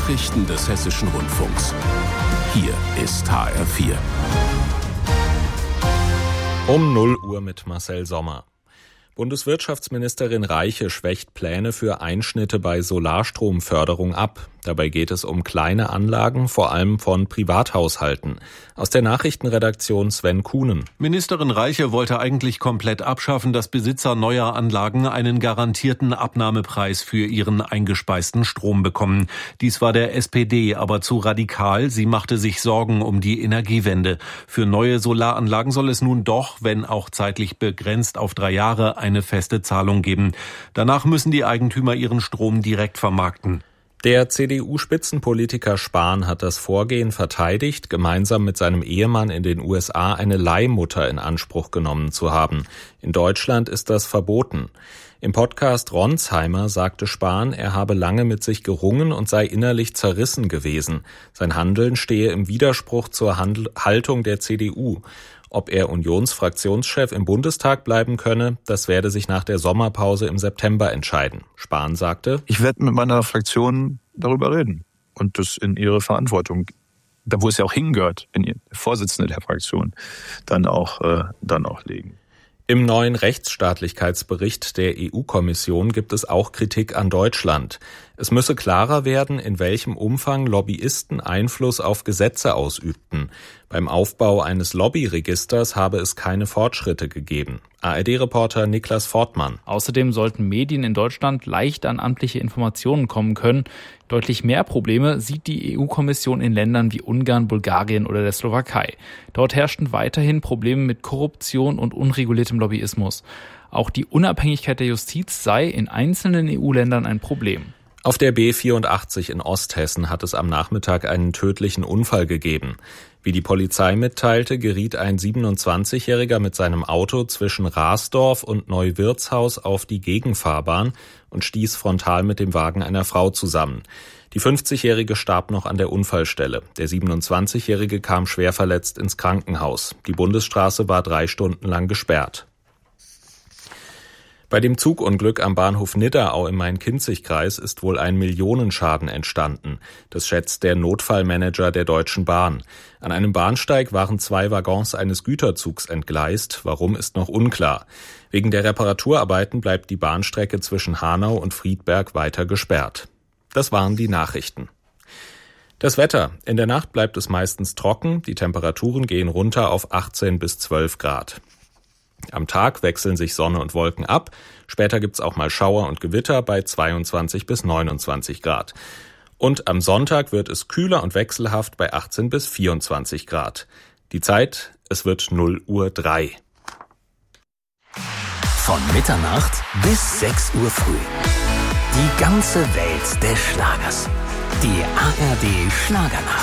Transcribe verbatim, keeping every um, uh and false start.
Nachrichten des Hessischen Rundfunks. Hier ist H R vier. Um null Uhr mit Marcel Sommer. Bundeswirtschaftsministerin Reiche schwächt Pläne für Einschnitte bei Solarstromförderung ab. Dabei geht es um kleine Anlagen, vor allem von Privathaushalten. Aus der Nachrichtenredaktion Sven Kuhnen. Ministerin Reiche wollte eigentlich komplett abschaffen, dass Besitzer neuer Anlagen einen garantierten Abnahmepreis für ihren eingespeisten Strom bekommen. Dies war der S P D aber zu radikal. Sie machte sich Sorgen um die Energiewende. Für neue Solaranlagen soll es nun doch, wenn auch zeitlich begrenzt auf drei Jahre, eine feste Zahlung geben. Danach müssen die Eigentümer ihren Strom direkt vermarkten. Der C D U-Spitzenpolitiker Spahn hat das Vorgehen verteidigt, gemeinsam mit seinem Ehemann in den U S A eine Leihmutter in Anspruch genommen zu haben. In Deutschland ist das verboten. Im Podcast Ronsheimer sagte Spahn, er habe lange mit sich gerungen und sei innerlich zerrissen gewesen. Sein Handeln stehe im Widerspruch zur Handl- Haltung der C D U. Ob er Unionsfraktionschef im Bundestag bleiben könne, das werde sich nach der Sommerpause im September entscheiden. Spahn sagte: Ich werde mit meiner Fraktion darüber reden und das in ihre Verantwortung, da wo es ja auch hingehört, in ihr Vorsitzende der Fraktion, dann auch, äh, dann auch legen. Im neuen Rechtsstaatlichkeitsbericht der E U-Kommission gibt es auch Kritik an Deutschland. Es müsse klarer werden, in welchem Umfang Lobbyisten Einfluss auf Gesetze ausübten. Beim Aufbau eines Lobbyregisters habe es keine Fortschritte gegeben. A R D-Reporter Niklas Fortmann. Außerdem sollten Medien in Deutschland leicht an amtliche Informationen kommen können. Deutlich mehr Probleme sieht die E U-Kommission in Ländern wie Ungarn, Bulgarien oder der Slowakei. Dort herrschten weiterhin Probleme mit Korruption und unreguliertem Lobbyismus. Auch die Unabhängigkeit der Justiz sei in einzelnen E U-Ländern ein Problem. Auf der B vierundachtzig in Osthessen hat es am Nachmittag einen tödlichen Unfall gegeben. Wie die Polizei mitteilte, geriet ein siebenundzwanzigjähriger mit seinem Auto zwischen Rasdorf und Neuwirtshaus auf die Gegenfahrbahn und stieß frontal mit dem Wagen einer Frau zusammen. Die fünfzigjährige starb noch an der Unfallstelle. Der siebenundzwanzigjährige kam schwer verletzt ins Krankenhaus. Die Bundesstraße war drei Stunden lang gesperrt. Bei dem Zugunglück am Bahnhof Nidderau im Main-Kinzig-Kreis ist wohl ein Millionenschaden entstanden. Das schätzt der Notfallmanager der Deutschen Bahn. An einem Bahnsteig waren zwei Waggons eines Güterzugs entgleist. Warum, ist noch unklar. Wegen der Reparaturarbeiten bleibt die Bahnstrecke zwischen Hanau und Friedberg weiter gesperrt. Das waren die Nachrichten. Das Wetter. In der Nacht bleibt es meistens trocken. Die Temperaturen gehen runter auf achtzehn bis zwölf Grad. Am Tag wechseln sich Sonne und Wolken ab. Später gibt's auch mal Schauer und Gewitter bei zweiundzwanzig bis neunundzwanzig Grad. Und am Sonntag wird es kühler und wechselhaft bei achtzehn bis vierundzwanzig Grad. Die Zeit, es wird null Uhr drei. Von Mitternacht bis sechs Uhr früh. Die ganze Welt des Schlagers. Die A R D Schlagernacht.